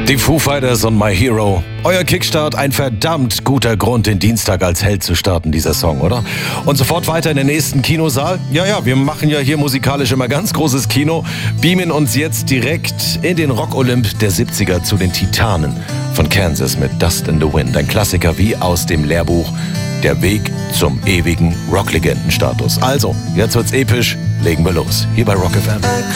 Die Foo Fighters und My Hero. Euer Kickstart, ein verdammt guter Grund, den Dienstag als Held zu starten, dieser Song, oder? Und sofort weiter in den nächsten Kinosaal. Ja, wir machen ja hier musikalisch immer ganz großes Kino. Beamen uns jetzt direkt in den Rock-Olymp der 70er zu den Titanen von Kansas mit Dust in the Wind. Ein Klassiker wie aus dem Lehrbuch. Der Weg zum ewigen Rock-Legendenstatus. Also, jetzt wird's episch. Legen wir los. Hier bei Rock FM.